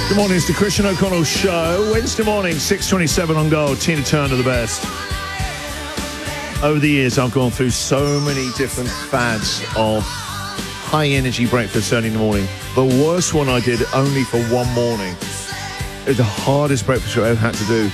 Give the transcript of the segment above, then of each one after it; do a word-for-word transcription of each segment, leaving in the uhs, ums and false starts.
Good morning, it's the Christian O'Connell Show. Wednesday morning, six twenty-seven on Gold. Tina Turner, the best. Over the years, I've gone through so many different fads of high-energy breakfast early in the morning. The worst one I did only for one morning. It was the hardest breakfast I ever had to do.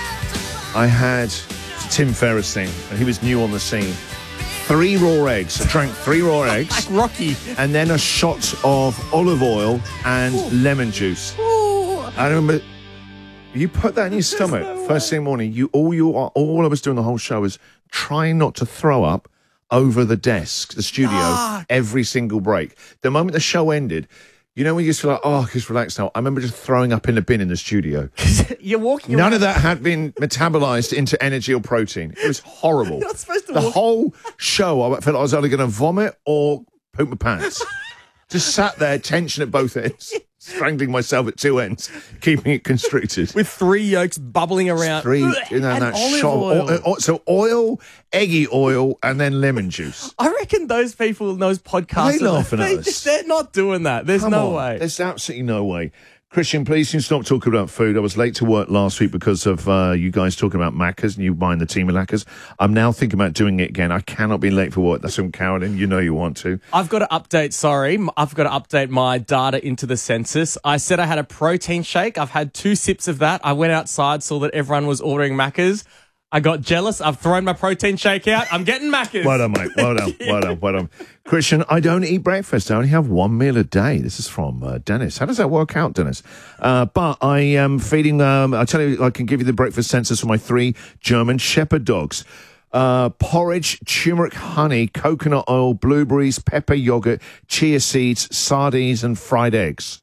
I had Tim Ferriss thing, and he was new on the scene. Three raw eggs. I drank three raw eggs. Like Rocky. And then a shot of olive oil and Ooh. lemon juice. Ooh. I remember you put that in your stomach no first thing in the morning. You all you all I was doing the whole show was trying not to throw up over the desk, the studio, ah. every single break. The moment the show ended, you know when you just feel like, oh, just relax now. I remember just throwing up in the bin in the studio. You're walking. None around. of that had been metabolized into energy or protein. It was horrible. You're not supposed to the walk. whole show, I felt like I was either going to vomit or poop my pants. Just sat there, tension at both ends. Strangling myself at two ends, keeping it constricted. With three yolks bubbling around. Three, you know, and that olive shot. oil. Of oil. So oil, eggy oil, and then lemon juice. I reckon those people in those podcasts, Are they laughing they, at us? They're not doing that. There's Come no on. way. There's absolutely no way. Christian, please can you stop talking about food. I was late to work last week because of uh, you guys talking about Macca's and you buying the team of Laccas. I'm now thinking about doing it again. I cannot be late for work. That's from Carolyn. You know you want to. I've got to update, sorry. I've got to update my data into the census. I said I had a protein shake. I've had two sips of that. I went outside, saw that everyone was ordering Macca's. I got jealous. I've thrown my protein shake out. I'm getting Macca's. Well done, mate. Well done. Well done. Well done. Christian, I don't eat breakfast. I only have one meal a day. This is from uh, Dennis. How does that work out, Dennis? Uh, but I am feeding, um, I tell you, I can give you the breakfast census for my three German Shepherd dogs. Uh, porridge, turmeric, honey, coconut oil, blueberries, pepper yogurt, chia seeds, sardines, and fried eggs.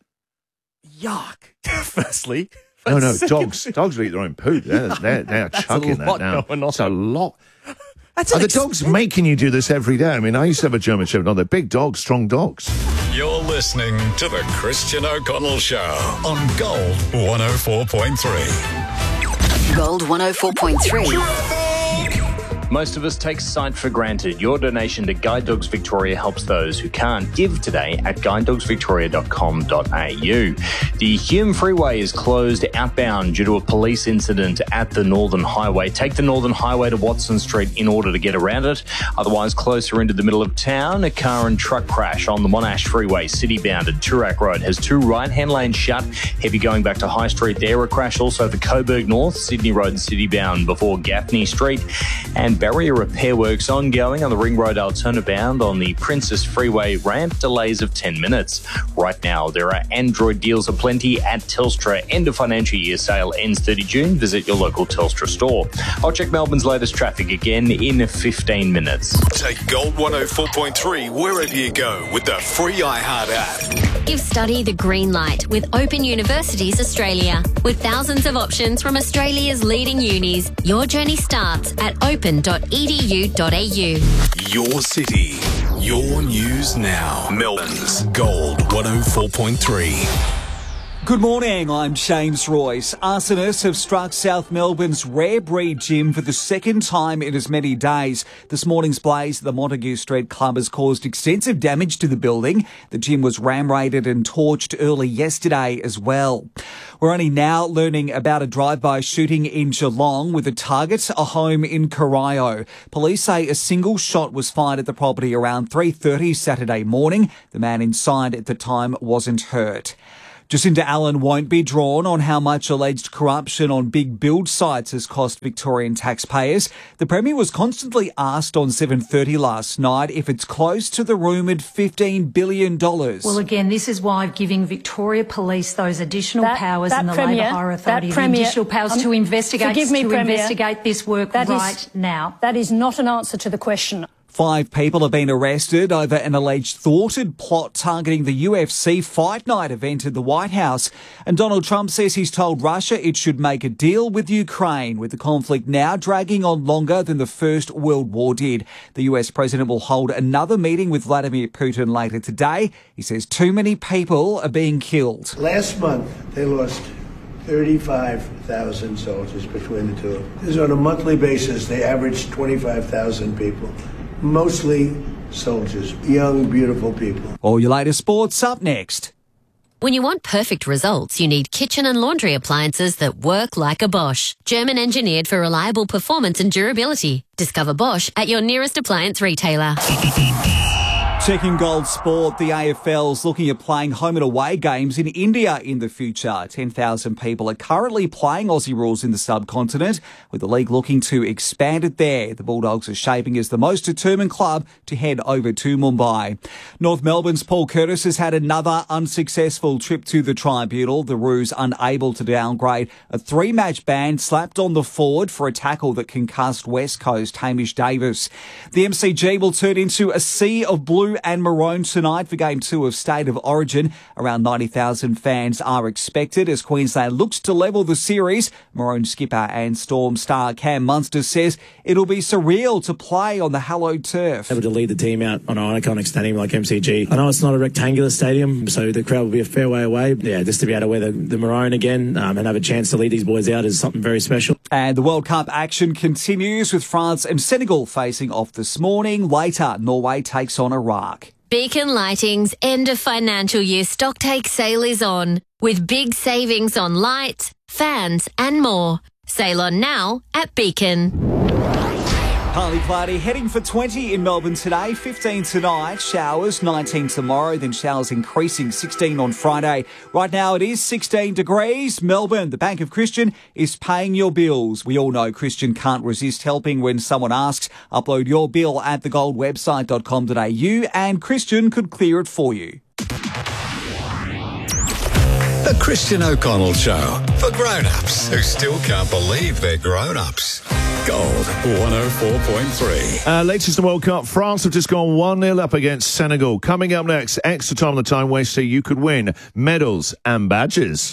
Yuck. Firstly. No, no, dogs. Dogs will eat their own poo. They're, they're, they're chucking that now. It's a lot. That's Are the dogs making you do this every day? I mean, I used to have a German Shepherd. No, they're big dogs, strong dogs. You're listening to the Christian O'Connell Show on Gold one oh four point three. Gold one oh four point three. Most of us take sight for granted. Your donation to Guide Dogs Victoria helps those who can't. Give today at guide dogs victoria dot com dot a u. The Hume Freeway is closed outbound due to a police incident at the Northern Highway. Take the Northern Highway to Watson Street in order to get around it. Otherwise, closer into the middle of town, a car and truck crash on the Monash Freeway, city-bound at Toorak Road, has two right-hand lanes shut. Heavy going back to High Street there. A crash also at the Coburg North, Sydney Road, city-bound before Gaffney Street. And barrier repair works ongoing on the Ring Road alternate bound on the Princess Freeway ramp, delays of ten minutes. Right now, there are Android deals aplenty at Telstra. End of financial year sale ends thirtieth of June. Visit your local Telstra store. I'll check Melbourne's latest traffic again in fifteen minutes. Take Gold one oh four point three wherever you go with the free iHeart app. Give study the green light with Open Universities Australia. With thousands of options from Australia's leading unis, your journey starts at open dot e d u dot a u. Your city, your news now. Melbourne's Gold one oh four point three. Good morning, I'm James Royce. Arsonists have struck South Melbourne's Rare Breed gym for the second time in as many days. This morning's blaze at the Montague Street Club has caused extensive damage to the building. The gym was ram-raided and torched early yesterday as well. We're only now learning about a drive-by shooting in Geelong with a target, a home in Corio. Police say a single shot was fired at the property around three thirty Saturday morning. The man inside at the time wasn't hurt. Jacinda Allen won't be drawn on how much alleged corruption on big build sites has cost Victorian taxpayers. The Premier was constantly asked on seven thirty last night if it's close to the rumoured fifteen billion dollars. Well, again, this is why giving Victoria Police those additional that, powers that and the Premier, Labour Hire Authority, the Premier, additional powers um, to investigate, forgive me, to Premier, investigate this work that right is, now. That is not an answer to the question. Five people have been arrested over an alleged thwarted plot targeting the U F C Fight Night event at the White House. And Donald Trump says he's told Russia it should make a deal with Ukraine, with the conflict now dragging on longer than the First World War did. The U S president will hold another meeting with Vladimir Putin later today. He says too many people are being killed. Last month, they lost thirty-five thousand soldiers between the two of them. This is on a monthly basis. They averaged twenty-five thousand people. Mostly soldiers, young, beautiful people. All your latest sports up next. When you want perfect results, you need kitchen and laundry appliances that work like a Bosch. German engineered for reliable performance and durability. Discover Bosch at your nearest appliance retailer. Checking Gold Sport, the A F L's looking at playing home and away games in India in the future. ten thousand people are currently playing Aussie rules in the subcontinent, with the league looking to expand it there. The Bulldogs are shaping as the most determined club to head over to Mumbai. North Melbourne's Paul Curtis has had another unsuccessful trip to the tribunal. The Roos unable to downgrade a three-match ban slapped on the forward for a tackle that concussed West Coast Hamish Davis. The M C G will turn into a sea of blue and maroon tonight for Game two of State of Origin. Around ninety thousand fans are expected as Queensland looks to level the series. Maroon skipper and Storm star Cam Munster says it'll be surreal to play on the hallowed turf. Able to lead the team out on an iconic stadium like M C G. I know it's not a rectangular stadium, so the crowd will be a fair way away. Yeah, just to be able to wear the, the maroon again um, and have a chance to lead these boys out is something very special. And the World Cup action continues with France and Senegal facing off this morning. Later, Norway takes on Iraq. Beacon Lighting's end of financial year stocktake sale is on, with big savings on lights, fans and more. Sale on now at Beacon. Partly cloudy, heading for twenty in Melbourne today, fifteen tonight, showers, nineteen tomorrow, then showers increasing, sixteen on Friday. Right now it is sixteen degrees. Melbourne, the Bank of Christian is paying your bills. We all know Christian can't resist helping when someone asks. Upload your bill at the gold website dot com dot a u and Christian could clear it for you. The Christian O'Connell Show, for grown-ups who still can't believe they're grown-ups. Gold one oh four point three. Uh, latest in the World Cup, France have just gone one nil up against Senegal. Coming up next, extra time on the time waster, you could win medals and badges.